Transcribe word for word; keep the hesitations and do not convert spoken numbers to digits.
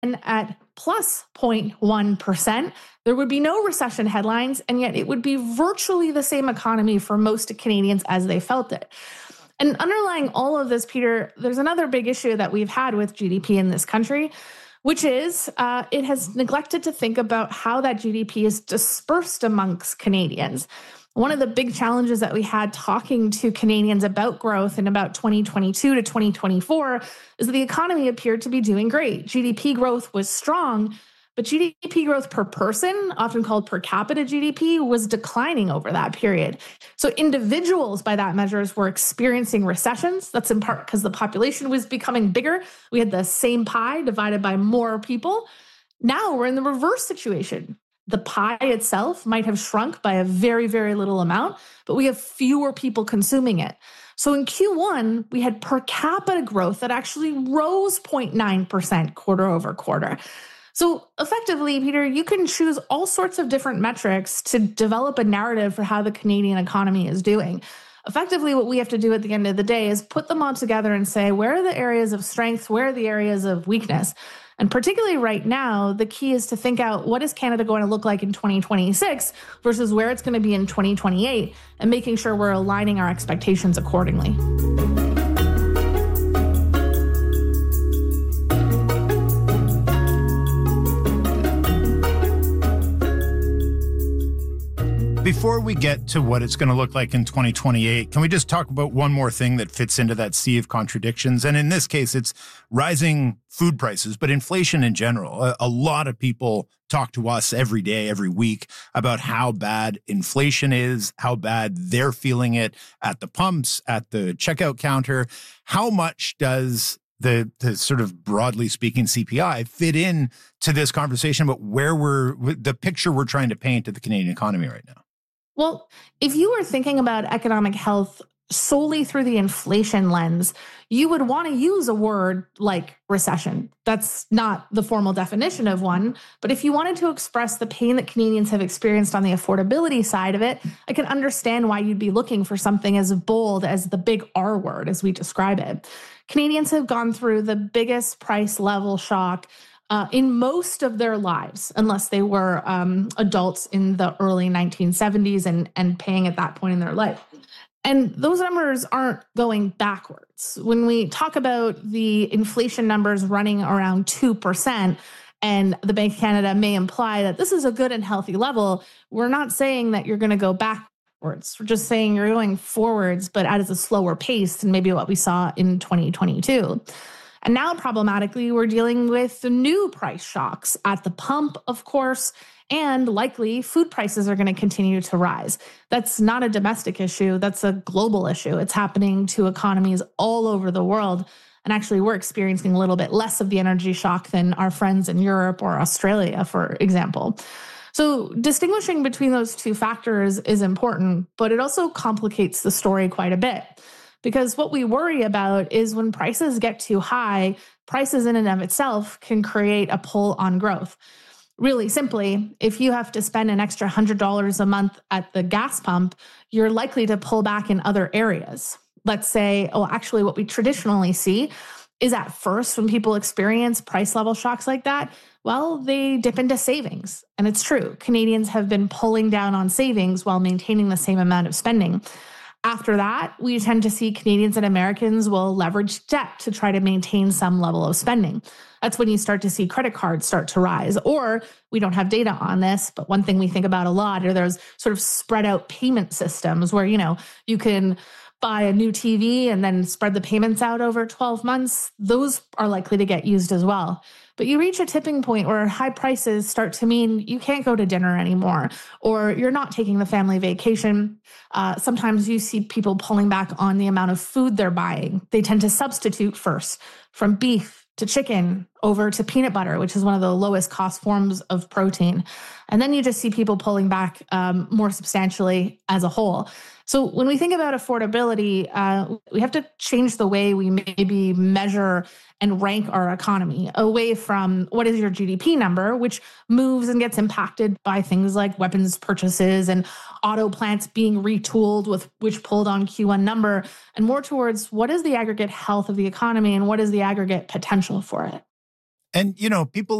at plus zero point one percent, there would be no recession headlines, and yet it would be virtually the same economy for most Canadians as they felt it. And underlying all of this, Peter, there's another big issue that we've had with G D P in this country, which is uh, it has neglected to think about how that G D P is dispersed amongst Canadians. One of the big challenges that we had talking to Canadians about growth in about twenty twenty-two to twenty twenty-four is that the economy appeared to be doing great. G D P growth was strong, but G D P growth per person, often called per capita G D P, was declining over that period. So individuals, by that measures, were experiencing recessions. That's in part because the population was becoming bigger. We had the same pie divided by more people. Now we're in the reverse situation. The pie itself might have shrunk by a very, very little amount, but we have fewer people consuming it. So in Q one, we had per capita growth that actually rose zero point nine percent quarter over quarter. So effectively, Peter, you can choose all sorts of different metrics to develop a narrative for how the Canadian economy is doing. Effectively, what we have to do at the end of the day is put them all together and say, where are the areas of strength? Where are the areas of weakness? And particularly right now, the key is to think out what is Canada going to look like in twenty twenty-six versus where it's going to be in twenty twenty-eight, and making sure we're aligning our expectations accordingly. Before we get to what it's going to look like in twenty twenty-eight, can we just talk about one more thing that fits into that sea of contradictions? And in this case, it's rising food prices, but inflation in general. A, a lot of people talk to us every day, every week about how bad inflation is, how bad they're feeling it at the pumps, at the checkout counter. How much does the, the sort of broadly speaking C P I fit in to this conversation about where we're, the picture we're trying to paint of the Canadian economy right now? Well, if you were thinking about economic health solely through the inflation lens, you would want to use a word like recession. That's not the formal definition of one. But if you wanted to express the pain that Canadians have experienced on the affordability side of it, I can understand why you'd be looking for something as bold as the big R word, as we describe it. Canadians have gone through the biggest price level shock Uh, in most of their lives, unless they were um, adults in the early nineteen seventies and, and paying at that point in their life. And those numbers aren't going backwards. When we talk about the inflation numbers running around two percent, and the Bank of Canada may imply that this is a good and healthy level, we're not saying that you're going to go backwards. We're just saying you're going forwards, but at a slower pace than maybe what we saw in twenty twenty-two. And now, problematically, we're dealing with the new price shocks at the pump, of course, and likely food prices are going to continue to rise. That's not a domestic issue. That's a global issue. It's happening to economies all over the world. And actually, we're experiencing a little bit less of the energy shock than our friends in Europe or Australia, for example. So distinguishing between those two factors is important, but it also complicates the story quite a bit. Because what we worry about is when prices get too high, prices in and of itself can create a pull on growth. Really simply, if you have to spend an extra one hundred dollars a month at the gas pump, you're likely to pull back in other areas. Let's say, oh, actually what we traditionally see is at first when people experience price level shocks like that, well, they dip into savings. And it's true, Canadians have been pulling down on savings while maintaining the same amount of spending. After that, we tend to see Canadians and Americans will leverage debt to try to maintain some level of spending. That's when you start to see credit cards start to rise. Or we don't have data on this, but one thing we think about a lot are those sort of spread out payment systems where, you know, you can buy a new T V and then spread the payments out over twelve months. Those are likely to get used as well. But you reach a tipping point where high prices start to mean you can't go to dinner anymore, or you're not taking the family vacation. Uh, sometimes you see people pulling back on the amount of food they're buying. They tend to substitute first from beef to chicken over to peanut butter, which is one of the lowest cost forms of protein. And then you just see people pulling back um, more substantially as a whole. So when we think about affordability, uh, we have to change the way we maybe measure and rank our economy away from what is your G D P number, which moves and gets impacted by things like weapons purchases and auto plants being retooled, with which pulled on Q one number, and more towards what is the aggregate health of the economy and what is the aggregate potential for it. And, you know, people